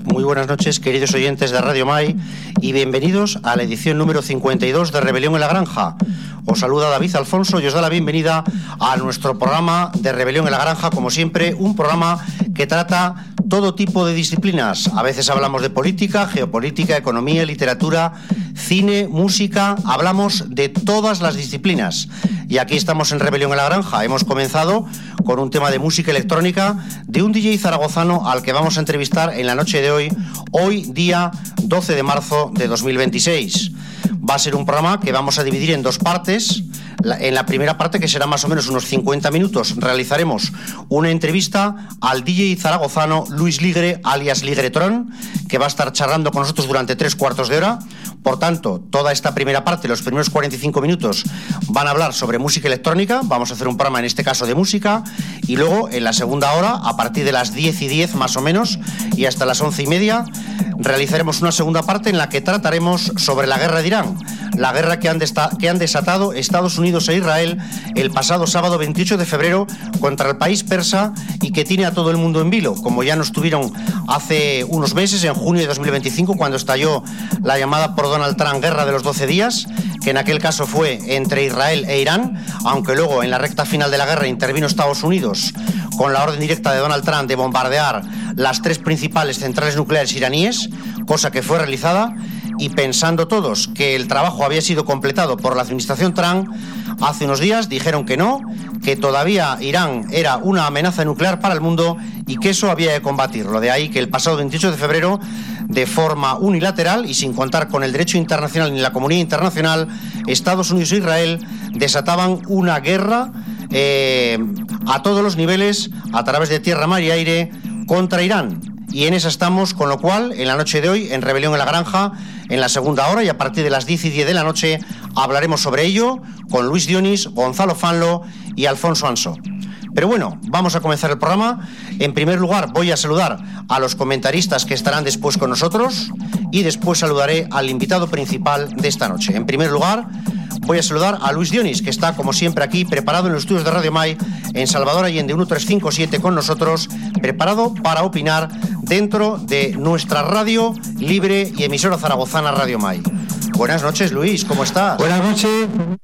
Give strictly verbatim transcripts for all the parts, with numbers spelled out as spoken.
Muy buenas noches, queridos oyentes de Radio Mai, y bienvenidos a la edición número cincuenta y dos de Rebelión en la Granja. Os saluda David Alfonso y os da la bienvenida a nuestro programa de Rebelión en la Granja, como siempre, un programa que trata todo tipo de disciplinas. A veces hablamos de política, geopolítica, economía, literatura, cine, música, hablamos de todas las disciplinas. Y aquí estamos en Rebelión en la Granja. Hemos comenzado con un tema de música electrónica de un D J zaragozano al que vamos a entrevistar en la noche de hoy, hoy día doce de marzo de dos mil veintiséis. Va a ser un programa que vamos a dividir en dos partes. En la primera parte, que será más o menos unos cincuenta minutos, realizaremos una entrevista al D J zaragozano Luis Ligre, alias Ligretron, que va a estar charlando con nosotros durante tres cuartos de hora. Por tanto, toda esta primera parte, los primeros cuarenta y cinco minutos, van a hablar sobre música electrónica. Vamos a hacer un programa, en este caso, de música. Y luego, en la segunda hora, a partir de las diez y diez más o menos, y hasta las once y media, realizaremos una segunda parte en la que trataremos sobre la guerra de Irán. La guerra que han, desta- que han desatado Estados Unidos e Israel el pasado sábado veintiocho de febrero contra el país persa, y que tiene a todo el mundo en vilo, como ya nos tuvieron hace unos meses, en junio de dos mil veinticinco, cuando estalló la llamada por Donald Trump Guerra de los doce días, que en aquel caso fue entre Israel e Irán, aunque luego en la recta final de la guerra intervino Estados Unidos con la orden directa de Donald Trump de bombardear las tres principales centrales nucleares iraníes, cosa que fue realizada. Y pensando todos que el trabajo había sido completado por la administración Trump, hace unos días dijeron que no, que todavía Irán era una amenaza nuclear para el mundo y que eso había de combatirlo. De ahí que el pasado veintiocho de febrero, de forma unilateral y sin contar con el derecho internacional ni la comunidad internacional, Estados Unidos e Israel desataban una guerra eh, a todos los niveles, a través de tierra, mar y aire, contra Irán. Y en esa estamos, con lo cual, en la noche de hoy, en Rebelión en la Granja, en la segunda hora, y a partir de las diez y diez de la noche, hablaremos sobre ello con Luis Dionis, Gonzalo Fanlo y Alfonso Anso. Pero bueno, vamos a comenzar el programa. En primer lugar, voy a saludar a los comentaristas que estarán después con nosotros, y después saludaré al invitado principal de esta noche. En primer lugar, voy a saludar a Luis Dionis, que está, como siempre, aquí, preparado en los estudios de Radio Mai, en Salvador Allende uno tres cinco siete con nosotros, preparado para opinar dentro de nuestra radio libre y emisora zaragozana Radio Mai. Buenas noches, Luis, ¿cómo estás? Buenas noches.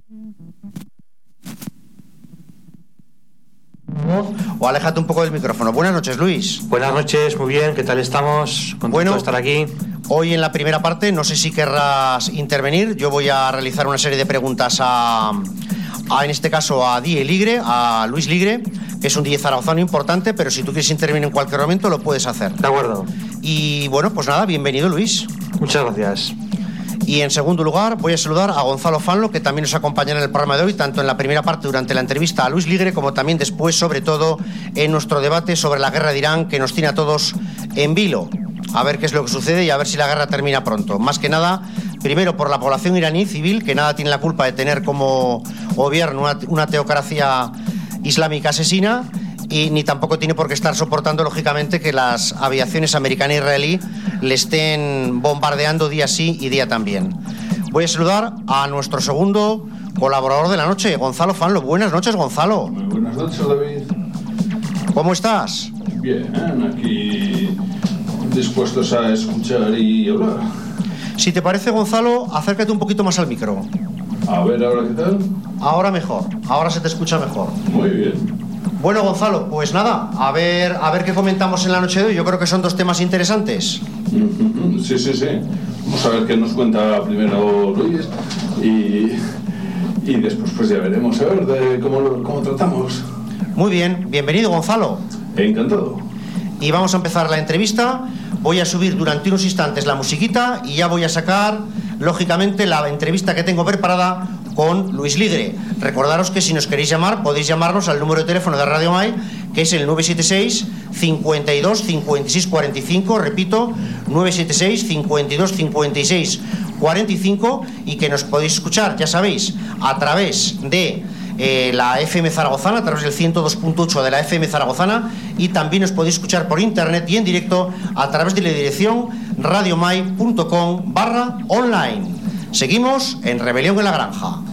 O aléjate un poco del micrófono. Buenas noches, Luis. Buenas noches, muy bien, ¿qué tal estamos? Contento bueno, de estar aquí. Hoy en la primera parte, no sé si querrás intervenir. Yo voy a realizar una serie de preguntas a, a en este caso, a D J Ligre, a Luis Ligre, que es un D J zaragozano importante, pero si tú quieres intervenir en cualquier momento, lo puedes hacer. De acuerdo. Y bueno, pues nada, bienvenido, Luis. Muchas gracias. Y en segundo lugar, voy a saludar a Gonzalo Fanlo, que también nos acompañará en el programa de hoy, tanto en la primera parte durante la entrevista a Luis Ligre, como también después, sobre todo, en nuestro debate sobre la guerra de Irán, que nos tiene a todos en vilo. A ver qué es lo que sucede y a ver si la guerra termina pronto. Más que nada, primero por la población iraní civil, que nada tiene la culpa de tener como gobierno una, una teocracia islámica asesina, y ni tampoco tiene por qué estar soportando, lógicamente, que las aviaciones americana e israelí le estén bombardeando día sí y día también. Voy a saludar a nuestro segundo colaborador de la noche, Gonzalo Fanlo. Buenas noches, Gonzalo. Muy buenas noches, David. ¿Cómo estás? Bien, aquí dispuestos a escuchar y hablar. Si te parece, Gonzalo, acércate un poquito más al micro. A ver, ¿ahora qué tal? Ahora mejor, ahora se te escucha mejor. Muy bien. Bueno, Gonzalo, pues nada, a ver, a ver qué comentamos en la noche de hoy. Yo creo que son dos temas interesantes. Sí, sí, sí. Vamos a ver qué nos cuenta primero Luis y, y después pues ya veremos a ver de cómo, cómo tratamos. Muy bien, bienvenido, Gonzalo. Encantado. Y vamos a empezar la entrevista. Voy a subir durante unos instantes la musiquita y ya voy a sacar, lógicamente, la entrevista que tengo preparada con Luis Ligre. Recordaros que si nos queréis llamar, podéis llamarnos al número de teléfono de Radio Mai, que es el nueve siete seis, cincuenta y dos, cincuenta y seis, cuarenta y cinco, repito, nueve siete seis, cincuenta y dos, cincuenta y seis, cuarenta y cinco, y que nos podéis escuchar, ya sabéis, a través de eh, la F M zaragozana, a través del ciento dos punto ocho de la F M zaragozana, y también os podéis escuchar por internet y en directo a través de la dirección radiomai punto com barra online. Seguimos en Rebelión en la Granja.